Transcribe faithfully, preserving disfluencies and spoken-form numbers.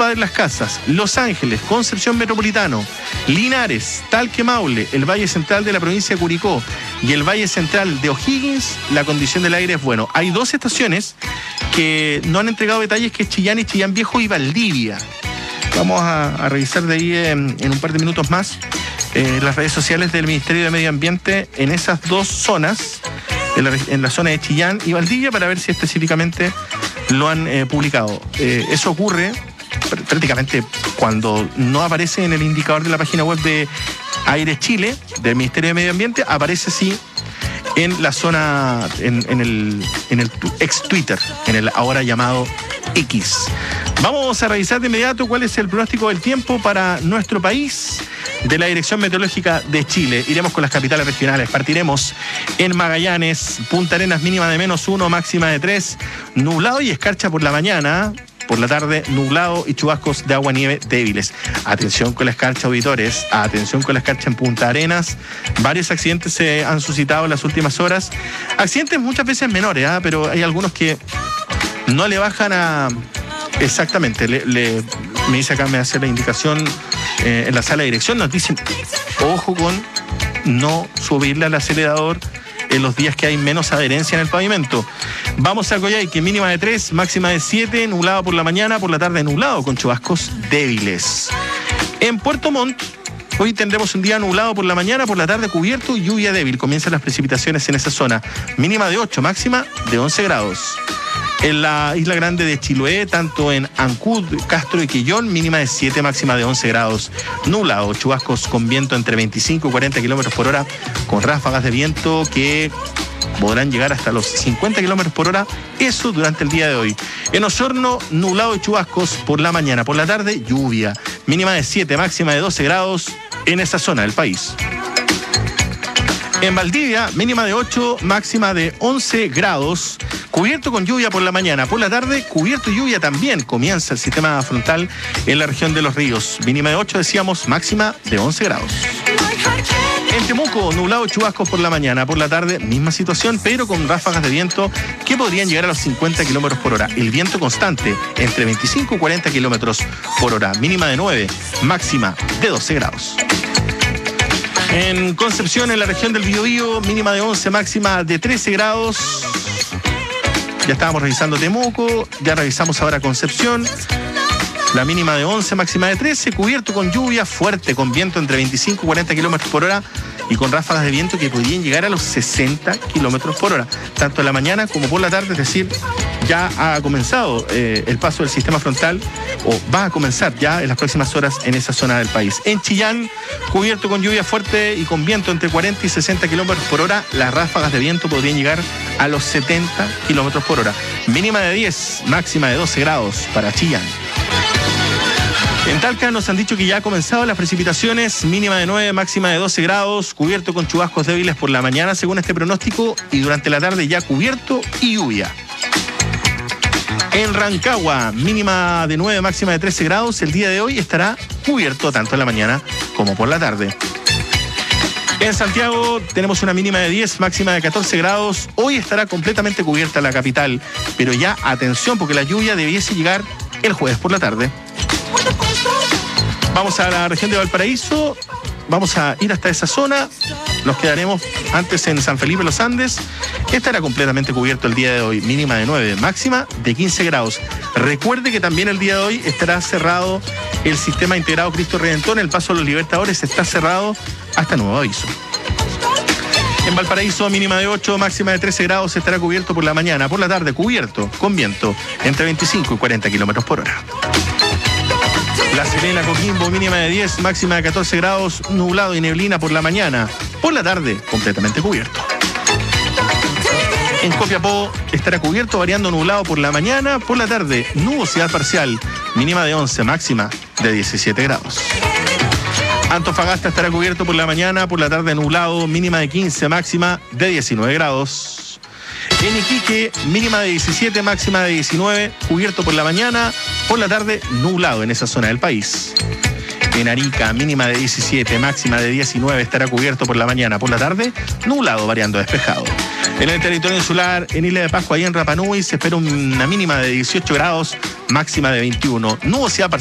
Padre Las Casas, Los Ángeles, Concepción Metropolitano, Linares, Talque Maule, el Valle Central de la provincia de Curicó y el Valle Central de O'Higgins, la condición del aire es bueno. Hay dos estaciones que no han entregado detalles, que es Chillán y Chillán Viejo y Valdivia. Vamos a, a revisar de ahí en, en un par de minutos más eh, las redes sociales del Ministerio de Medio Ambiente en esas dos zonas, en la, en la zona de Chillán y Valdivia, para ver si específicamente lo han eh, publicado. Eh, eso ocurre pr- prácticamente cuando no aparece en el indicador de la página web de Aire Chile, del Ministerio de Medio Ambiente, aparece sí en la zona, en, en el, en el ex Twitter, en el ahora llamado X. Vamos a revisar de inmediato cuál es el pronóstico del tiempo para nuestro país de la Dirección Meteorológica de Chile. Iremos con las capitales regionales. Partiremos en Magallanes, Punta Arenas, mínima de menos uno, máxima de tres, nublado y escarcha por la mañana. Por la tarde, nublado y chubascos de agua nieve débiles. Atención con la escarcha, auditores. Atención con la escarcha en Punta Arenas. Varios accidentes se han suscitado en las últimas horas. Accidentes muchas veces menores, ¿eh? Pero hay algunos que no le bajan a... Exactamente, le, le, me dice acá, me hace la indicación eh, en la sala de dirección, nos dicen, ojo con no subirle al acelerador en los días que hay menos adherencia en el pavimento. Vamos a Coyhaique, mínima de tres, máxima de siete, nublado por la mañana, por la tarde nublado con chubascos débiles. En Puerto Montt, hoy tendremos un día nublado por la mañana, por la tarde cubierto y lluvia débil. Comienzan las precipitaciones en esa zona. Mínima de ocho, máxima de once grados. En la Isla Grande de Chiloé, tanto en Ancud, Castro y Quillón, mínima de siete, máxima de once grados. Nublado, chubascos con viento entre veinticinco y cuarenta kilómetros por hora, con ráfagas de viento que podrán llegar hasta los cincuenta kilómetros por hora, eso durante el día de hoy. En Osorno, nublado y chubascos por la mañana, por la tarde, lluvia. Mínima de siete, máxima de doce grados en esa zona del país. En Valdivia, mínima de ocho, máxima de once grados. Cubierto con lluvia por la mañana, por la tarde, cubierto y lluvia también. Comienza el sistema frontal en la región de Los Ríos. Mínima de ocho, decíamos, máxima de once grados. En Temuco, nublado y chubascos por la mañana, por la tarde, misma situación, pero con ráfagas de viento que podrían llegar a los cincuenta kilómetros por hora. El viento constante, entre veinticinco y cuarenta kilómetros por hora. Mínima de nueve, máxima de doce grados. En Concepción, en la región del Biobío, mínima de once, máxima de trece grados. Ya estábamos revisando Temuco, ya revisamos ahora Concepción. La mínima de once, máxima de trece, cubierto con lluvia fuerte, con viento entre veinticinco y cuarenta kilómetros por hora y con ráfagas de viento que podrían llegar a los sesenta kilómetros por hora, tanto en la mañana como por la tarde, es decir, ya ha comenzado eh, el paso del sistema frontal, o va a comenzar ya en las próximas horas en esa zona del país. En Chillán, cubierto con lluvia fuerte y con viento entre cuarenta y sesenta kilómetros por hora, las ráfagas de viento podrían llegar a los setenta kilómetros por hora. Mínima de diez, máxima de doce grados para Chillán. En Talca nos han dicho que ya ha comenzado las precipitaciones, mínima de nueve, máxima de doce grados, cubierto con chubascos débiles por la mañana según este pronóstico, y durante la tarde ya cubierto y lluvia. En Rancagua, mínima de nueve, máxima de trece grados, el día de hoy estará cubierto tanto en la mañana como por la tarde. En Santiago tenemos una mínima de diez, máxima de catorce grados, hoy estará completamente cubierta la capital, pero ya atención porque la lluvia debiese llegar el jueves por la tarde. Vamos a la región de Valparaíso, vamos a ir hasta esa zona, nos quedaremos antes en San Felipe Los Andes. Estará completamente cubierto el día de hoy, mínima de nueve, máxima de quince grados. Recuerde que también el día de hoy estará cerrado el sistema integrado Cristo Redentor, el paso de los Libertadores está cerrado hasta nuevo aviso. En Valparaíso, mínima de ocho, máxima de trece grados, estará cubierto por la mañana, por la tarde cubierto, con viento entre veinticinco y cuarenta kilómetros por hora. La Serena, Coquimbo, mínima de diez, máxima de catorce grados, nublado y neblina por la mañana, por la tarde completamente cubierto. En Copiapó estará cubierto, variando nublado por la mañana, por la tarde nubosidad parcial, mínima de once, máxima de diecisiete grados. Antofagasta estará cubierto por la mañana, por la tarde nublado, mínima de quince, máxima de diecinueve grados. En Iquique, mínima de diecisiete, máxima de diecinueve, cubierto por la mañana, por la tarde nublado en esa zona del país. En Arica, mínima de diecisiete, máxima de diecinueve, estará cubierto por la mañana, por la tarde nublado, variando despejado. En el territorio insular, en Isla de Pascua y en Rapa Nui, se espera una mínima de dieciocho grados, máxima de veintiuno. Nubosidad